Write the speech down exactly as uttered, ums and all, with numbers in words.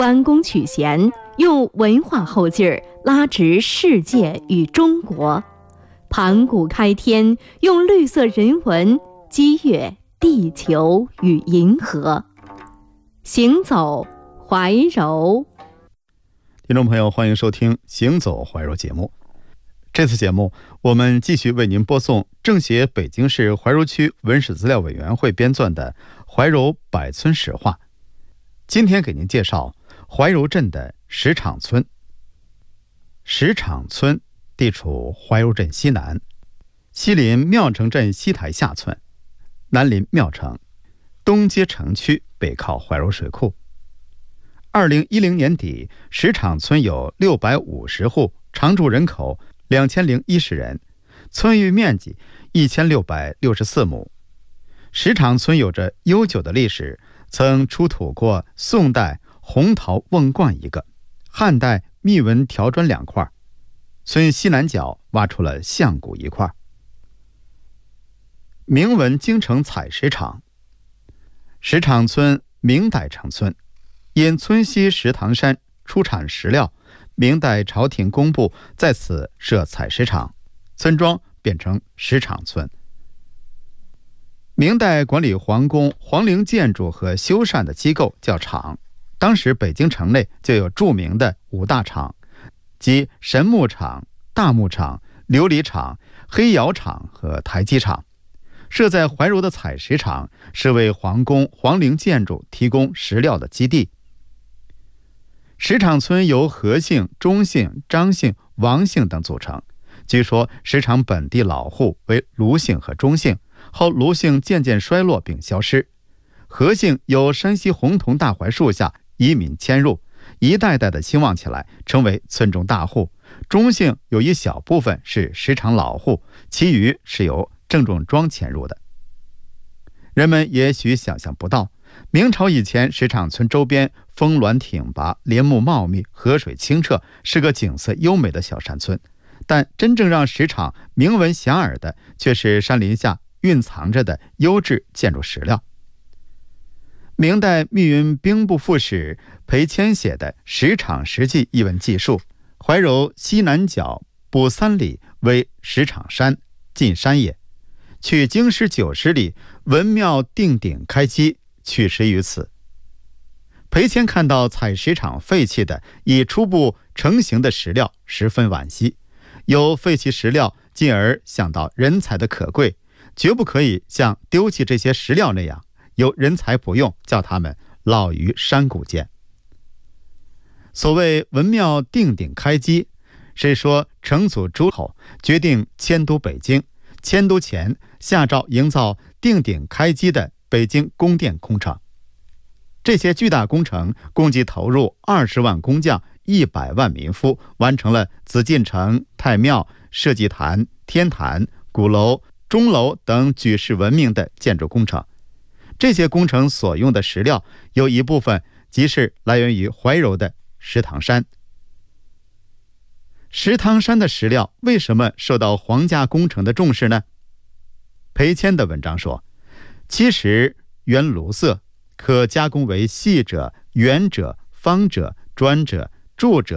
弯弓取弦，用文化后劲儿拉直世界与中国；盘古开天，用绿色人文激越地球与银河。行走怀柔， 听众朋友，欢迎收听《行走怀柔》节目。这次节目，我们继续为您播送政协北京市怀柔区文史资料委员会编纂的《怀柔百村史话》。今天给您介绍怀柔镇的石场村。石场村地处怀柔镇西南，西临庙城镇西台下村，南临庙城，东接城区，北靠怀柔水库。二零一零年底，石场村有六百五十户，常住人口两千零一十人，村域面积一千六百六十四亩。石场村有着悠久的历史，曾出土过宋代红陶瓮罐一个，汉代密纹条砖两块，村西南角挖出了象骨一块。明文京城采石场。石场村明代成村，因村西石塘山出产石料，明代朝廷公布在此设采石场，村庄变成石场村。明代管理皇宫皇陵建筑和修缮的机构叫厂，当时北京城内就有著名的五大厂，即神木厂、大木厂、琉璃厂、黑窑厂和台基厂。设在怀柔的采石场是为皇宫皇陵建筑提供石料的基地。石场村由何姓、钟姓、张姓、王姓等组成，据说石场本地老户为卢姓和钟姓，后卢姓渐渐衰落并消失。何姓由山西洪桐大槐树下移民迁入，一代代的兴旺起来，成为村中大户。钟姓有一小部分是石场老户，其余是由郑重庄迁入的。人们也许想象不到，明朝以前石场村周边峰峦挺拔，林木茂密，河水清澈，是个景色优美的小山村。但真正让石场名闻遐迩的，却是山林下蕴藏着的优质建筑石料。明代密云兵部副使裴谦写的《石场石记》一文记述，怀柔西南角补三里为石场山，进山也。取经师九十里，文庙定鼎开基，取石于此。裴谦看到采石场废弃的已初步成型的石料，十分惋惜。有废弃石料，进而想到人才的可贵，绝不可以像丢弃这些石料那样，有人才不用，叫他们老于山谷间。所谓文庙定鼎开基，是说成祖诸侯决定迁都北京，迁都前下诏营造定鼎开基的北京宫殿工程。这些巨大工程共计投入二十万工匠、一百万民夫，完成了紫禁城、太庙、社稷坛、天坛、鼓楼、钟楼等举世闻名的建筑工程。这些工程所用的石料有一部分即是来源于怀柔的石塘山。石塘山的石料为什么受到皇家工程的重视呢？裴谦的文章说，其实原卢色，可加工为细者、圆者、方者、砖者、柱者、